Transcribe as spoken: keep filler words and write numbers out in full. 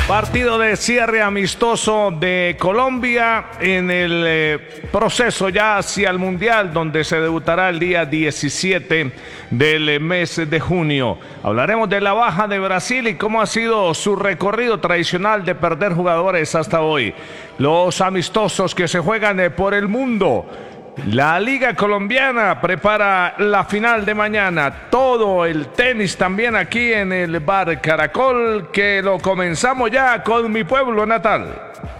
Partido de cierre amistoso de Colombia en el eh, proceso ya hacia el Mundial, donde se debutará el día diecisiete del mes de junio. Hablaremos de la baja de Brasil y cómo ha sido su recorrido tradicional de perder jugadores hasta hoy. Los amistosos que se juegan eh, por el mundo. La Liga Colombiana prepara la final de mañana. Todo el tenis también aquí en el Bar Caracol, que lo comenzamos ya con mi pueblo natal.